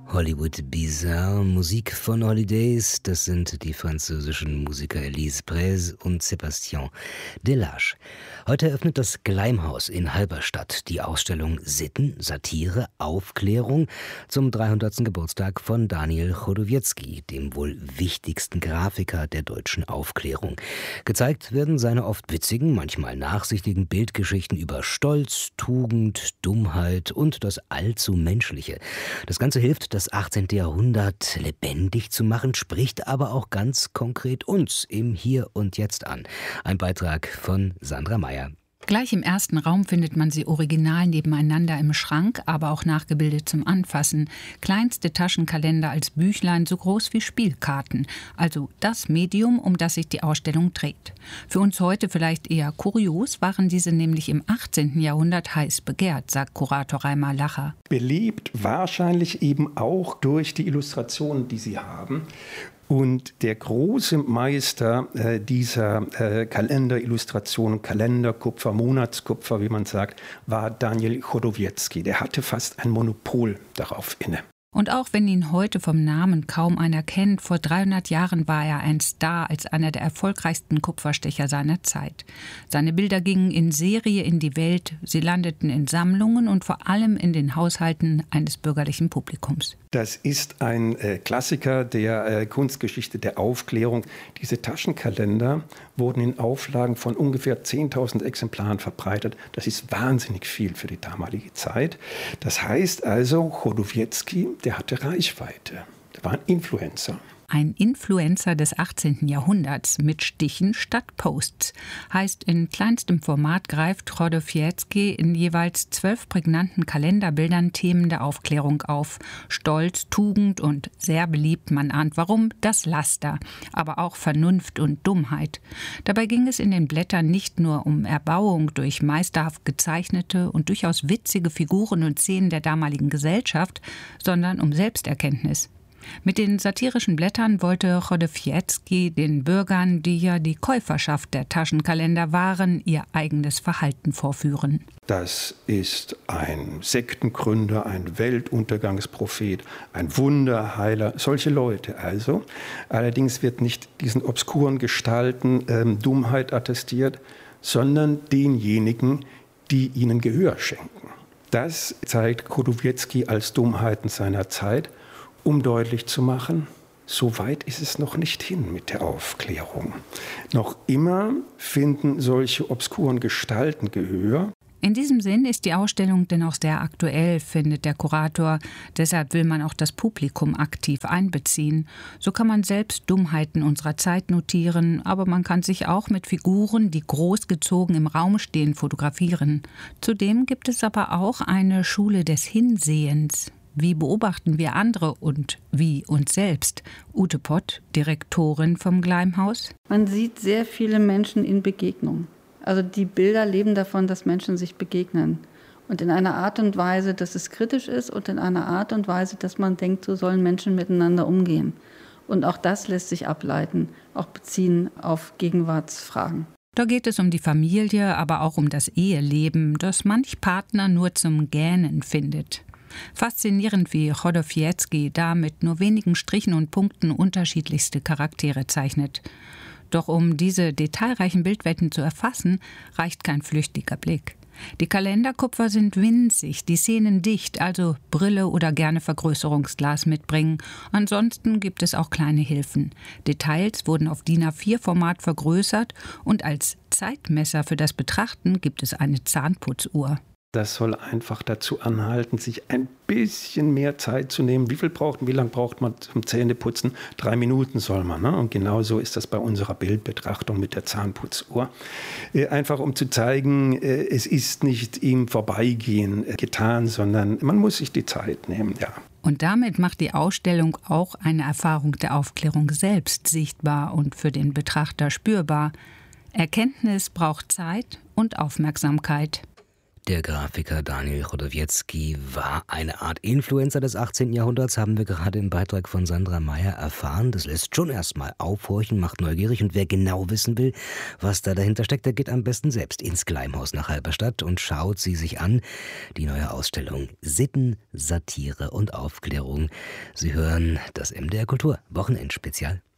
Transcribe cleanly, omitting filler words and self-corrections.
Hollywood Bizarre, Musik von Holidays, das sind die französischen Musiker Elise Preys und Sébastien Delage. Heute eröffnet das Gleimhaus in Halberstadt die Ausstellung Sitten, Satire, Aufklärung zum 300. Geburtstag von Daniel Chodowiecki, dem wohl wichtigsten Grafiker der deutschen Aufklärung. Gezeigt werden seine oft witzigen, manchmal nachsichtigen Bildgeschichten über Stolz, Tugend, Dummheit und das allzu Menschliche. Das Ganze hilft, das 18. Jahrhundert lebendig zu machen, spricht aber auch ganz konkret uns im Hier und Jetzt an. Ein Beitrag von Sandra Meyer. Gleich im ersten Raum findet man sie original nebeneinander im Schrank, aber auch nachgebildet zum Anfassen. Kleinste Taschenkalender als Büchlein, so groß wie Spielkarten. Also das Medium, um das sich die Ausstellung dreht. Für uns heute vielleicht eher kurios, waren diese nämlich im 18. Jahrhundert heiß begehrt, sagt Kurator Reimer Lacher. Belebt wahrscheinlich eben auch durch die Illustrationen, die sie haben. Und der große Meister dieser Kalenderillustrationen, Kalenderkupfer, Monatskupfer, wie man sagt, war Daniel Chodowiecki. Der hatte fast ein Monopol darauf inne. Und auch wenn ihn heute vom Namen kaum einer kennt, vor 300 Jahren war er ein Star als einer der erfolgreichsten Kupferstecher seiner Zeit. Seine Bilder gingen in Serie in die Welt, sie landeten in Sammlungen und vor allem in den Haushalten eines bürgerlichen Publikums. Das ist ein Klassiker der Kunstgeschichte der Aufklärung. Diese Taschenkalender wurden in Auflagen von ungefähr 10.000 Exemplaren verbreitet. Das ist wahnsinnig viel für die damalige Zeit. Das heißt also, Chodowiecki, der hatte Reichweite. Der war ein Influencer. Ein Influencer des 18. Jahrhunderts mit Stichen statt Posts. Heißt, in kleinstem Format greift Chodowiecki in jeweils 12 prägnanten Kalenderbildern Themen der Aufklärung auf. Stolz, Tugend und sehr beliebt, man ahnt warum, das Laster, aber auch Vernunft und Dummheit. Dabei ging es in den Blättern nicht nur um Erbauung durch meisterhaft gezeichnete und durchaus witzige Figuren und Szenen der damaligen Gesellschaft, sondern um Selbsterkenntnis. Mit den satirischen Blättern wollte Chodowiecki den Bürgern, die ja die Käuferschaft der Taschenkalender waren, ihr eigenes Verhalten vorführen. Das ist ein Sektengründer, ein Weltuntergangsprophet, ein Wunderheiler, solche Leute also. Allerdings wird nicht diesen obskuren Gestalten Dummheit attestiert, sondern denjenigen, die ihnen Gehör schenken. Das zeigt Chodowiecki als Dummheiten seiner Zeit, um deutlich zu machen, so weit ist es noch nicht hin mit der Aufklärung. Noch immer finden solche obskuren Gestalten Gehör. In diesem Sinn ist die Ausstellung denn auch sehr aktuell, findet der Kurator. Deshalb will man auch das Publikum aktiv einbeziehen. So kann man selbst Dummheiten unserer Zeit notieren, aber man kann sich auch mit Figuren, die großgezogen im Raum stehen, fotografieren. Zudem gibt es aber auch eine Schule des Hinsehens. Wie beobachten wir andere und wie uns selbst? Ute Pott, Direktorin vom Gleimhaus. Man sieht sehr viele Menschen in Begegnung. Also die Bilder leben davon, dass Menschen sich begegnen. Und in einer Art und Weise, dass es kritisch ist und in einer Art und Weise, dass man denkt, so sollen Menschen miteinander umgehen. Und auch das lässt sich ableiten, auch beziehen auf Gegenwartsfragen. Da geht es um die Familie, aber auch um das Eheleben, das manch Partner nur zum Gähnen findet. Faszinierend, wie Chodowiecki da mit nur wenigen Strichen und Punkten unterschiedlichste Charaktere zeichnet. Doch um diese detailreichen Bildwelten zu erfassen, reicht kein flüchtiger Blick. Die Kalenderkupfer sind winzig, die Szenen dicht, also Brille oder gerne Vergrößerungsglas mitbringen. Ansonsten gibt es auch kleine Hilfen. Details wurden auf DIN A4-Format vergrößert und als Zeitmesser für das Betrachten gibt es eine Zahnputzuhr. Das soll einfach dazu anhalten, sich ein bisschen mehr Zeit zu nehmen. Wie lange braucht man zum Zähneputzen? 3 Minuten soll man. Ne? Und genauso ist das bei unserer Bildbetrachtung mit der Zahnputzuhr. Einfach um zu zeigen, es ist nicht im Vorbeigehen getan, sondern man muss sich die Zeit nehmen. Ja. Und damit macht die Ausstellung auch eine Erfahrung der Aufklärung selbst sichtbar und für den Betrachter spürbar. Erkenntnis braucht Zeit und Aufmerksamkeit. Der Grafiker Daniel Chodowiecki war eine Art Influencer des 18. Jahrhunderts, haben wir gerade im Beitrag von Sandra Meyer erfahren. Das lässt schon erstmal aufhorchen, macht neugierig. Und wer genau wissen will, was da dahinter steckt, der geht am besten selbst ins Gleimhaus nach Halberstadt und schaut sie sich an. Die neue Ausstellung Sitten, Satire und Aufklärung. Sie hören das MDR Kultur Wochenendspezial.